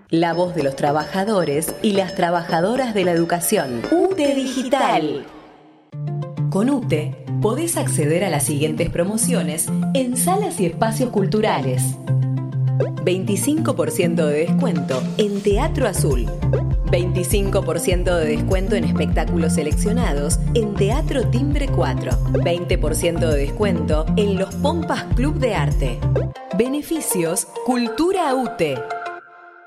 La voz de los trabajadores y las trabajadoras de la educación. UTE Digital. Con UTE podés acceder a las siguientes promociones en salas y espacios culturales. 25% de descuento en Teatro Azul. 25% de descuento en espectáculos seleccionados en Teatro Timbre 4. 20% de descuento en los Pompas Club de Arte. Beneficios Cultura UTE.